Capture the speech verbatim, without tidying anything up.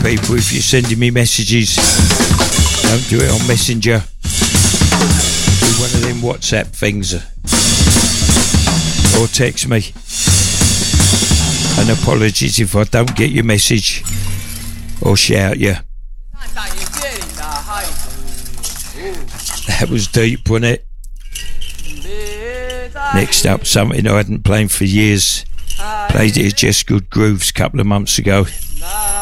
people, if you're sending me messages, don't do it on Messenger. Do one of them WhatsApp things. Or text me. And apologies if I don't get your message or shout you. That was deep, wasn't it? Next up, something I hadn't played for years. Played it at Just Good Grooves a couple of months ago.